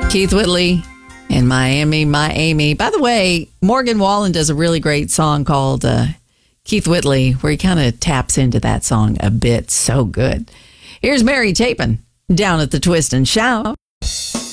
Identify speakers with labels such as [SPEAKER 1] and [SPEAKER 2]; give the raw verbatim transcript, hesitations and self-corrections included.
[SPEAKER 1] Keith Whitley in Miami, My Amy. By the way, Morgan Wallen does a really great song called uh, Keith Whitley, where he kind of taps into that song a bit. So good. Here's Mary Chapin down at the Twist and Shout.